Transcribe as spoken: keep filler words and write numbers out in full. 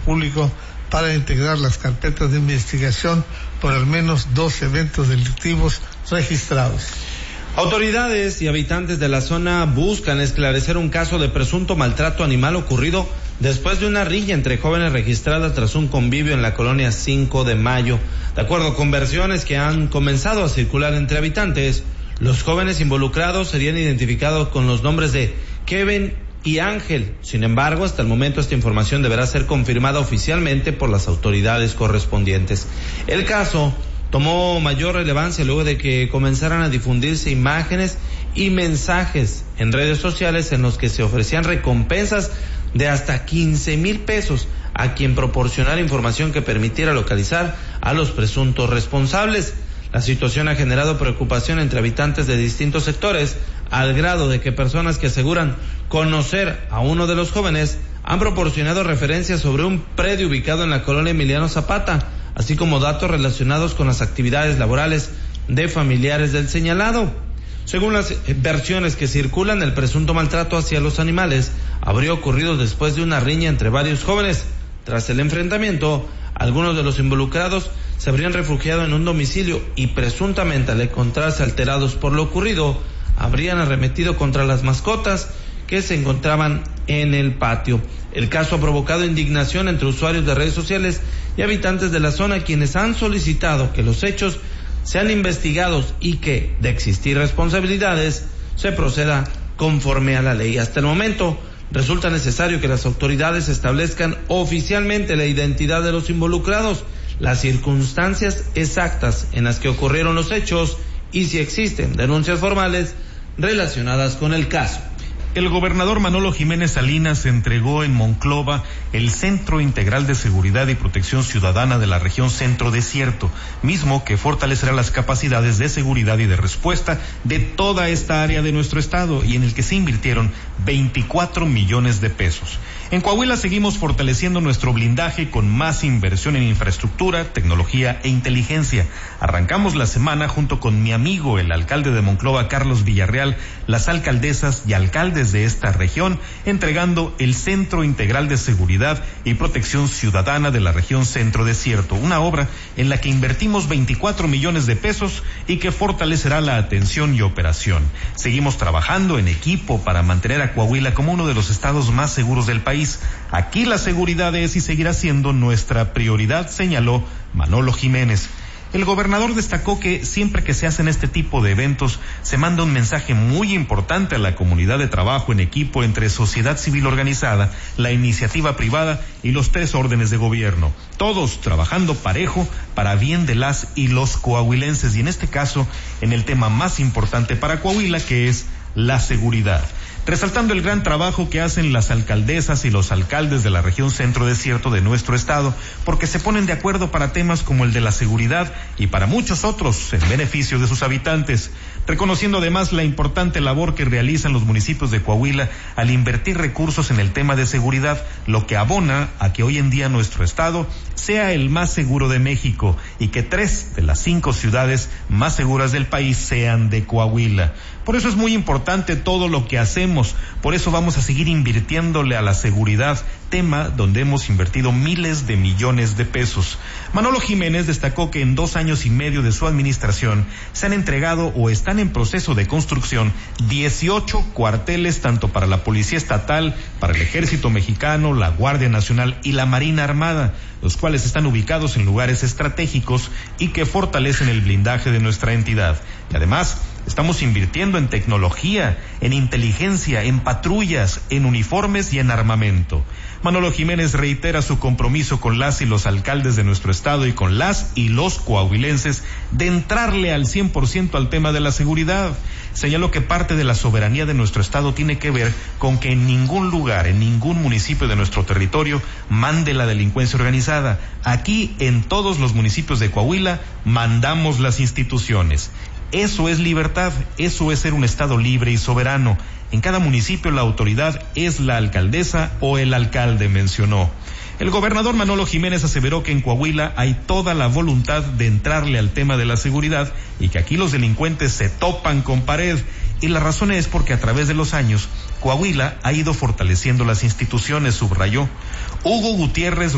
Público para integrar las carpetas de investigación por al menos dos eventos delictivos registrados. Autoridades y habitantes de la zona buscan esclarecer un caso de presunto maltrato animal ocurrido después de una riña entre jóvenes registrada tras un convivio en la colonia cinco de mayo. De acuerdo con versiones que han comenzado a circular entre habitantes, los jóvenes involucrados serían identificados con los nombres de Kevin y Ángel. Sin embargo, hasta el momento esta información deberá ser confirmada oficialmente por las autoridades correspondientes. El caso tomó mayor relevancia luego de que comenzaran a difundirse imágenes y mensajes en redes sociales en los que se ofrecían recompensas de hasta quince mil pesos a quien proporcionara información que permitiera localizar a los presuntos responsables. La situación ha generado preocupación entre habitantes de distintos sectores, al grado de que personas que aseguran conocer a uno de los jóvenes han proporcionado referencias sobre un predio ubicado en la colonia Emiliano Zapata, así como datos relacionados con las actividades laborales de familiares del señalado. Según las versiones que circulan, el presunto maltrato hacia los animales habría ocurrido después de una riña entre varios jóvenes. Tras el enfrentamiento, algunos de los involucrados se habrían refugiado en un domicilio y presuntamente al encontrarse alterados por lo ocurrido, habrían arremetido contra las mascotas que se encontraban en el patio. El caso ha provocado indignación entre usuarios de redes sociales y habitantes de la zona, quienes han solicitado que los hechos sean investigados y que, de existir responsabilidades, se proceda conforme a la ley. Hasta el momento, resulta necesario que las autoridades establezcan oficialmente la identidad de los involucrados, las circunstancias exactas en las que ocurrieron los hechos y si existen denuncias formales relacionadas con el caso. El gobernador Manolo Jiménez Salinas entregó en Monclova el Centro Integral de Seguridad y Protección Ciudadana de la región Centro Desierto, mismo que fortalecerá las capacidades de seguridad y de respuesta de toda esta área de nuestro estado y en el que se invirtieron veinticuatro millones de pesos. En Coahuila seguimos fortaleciendo nuestro blindaje con más inversión en infraestructura, tecnología e inteligencia. Arrancamos la semana junto con mi amigo, el alcalde de Monclova, Carlos Villarreal, las alcaldesas y alcaldes de esta región, entregando el Centro Integral de Seguridad y Protección Ciudadana de la región Centro Desierto, una obra en la que invertimos veinticuatro millones de pesos y que fortalecerá la atención y operación. Seguimos trabajando en equipo para mantener a Coahuila como uno de los estados más seguros del país. Aquí la seguridad es y seguirá siendo nuestra prioridad, señaló Manolo Jiménez. El gobernador destacó que siempre que se hacen este tipo de eventos se manda un mensaje muy importante a la comunidad de trabajo en equipo entre sociedad civil organizada, la iniciativa privada y los tres órdenes de gobierno, todos trabajando parejo para bien de las y los coahuilenses y en este caso en el tema más importante para Coahuila, que es la seguridad. Resaltando el gran trabajo que hacen las alcaldesas y los alcaldes de la región Centro Desierto de nuestro estado, porque se ponen de acuerdo para temas como el de la seguridad y para muchos otros en beneficio de sus habitantes, reconociendo además la importante labor que realizan los municipios de Coahuila al invertir recursos en el tema de seguridad, lo que abona a que hoy en día nuestro estado sea el más seguro de México y que tres de las cinco ciudades más seguras del país sean de Coahuila. Por eso es muy importante todo lo que hacemos, por eso vamos a seguir invirtiéndole a la seguridad, tema donde hemos invertido miles de millones de pesos. Manolo Jiménez destacó que en dos años y medio de su administración se han entregado o están en proceso de construcción dieciocho cuarteles tanto para la Policía Estatal, para el Ejército Mexicano, la Guardia Nacional y la Marina Armada, los cuales están ubicados en lugares estratégicos y que fortalecen el blindaje de nuestra entidad. Y además, estamos invirtiendo en tecnología, en inteligencia, en patrullas, en uniformes y en armamento. Manolo Jiménez reitera su compromiso con las y los alcaldes de nuestro estado y con las y los coahuilenses de entrarle al cien por ciento al tema de la seguridad. Señaló que parte de la soberanía de nuestro estado tiene que ver con que en ningún lugar, en ningún municipio de nuestro territorio mande la delincuencia organizada. Aquí, en todos los municipios de Coahuila, mandamos las instituciones. Eso es libertad, eso es ser un estado libre y soberano. En cada municipio la autoridad es la alcaldesa o el alcalde, mencionó. El gobernador Manolo Jiménez aseveró que en Coahuila hay toda la voluntad de entrarle al tema de la seguridad y que aquí los delincuentes se topan con pared. Y la razón es porque a través de los años Coahuila ha ido fortaleciendo las instituciones, subrayó. Hugo Gutiérrez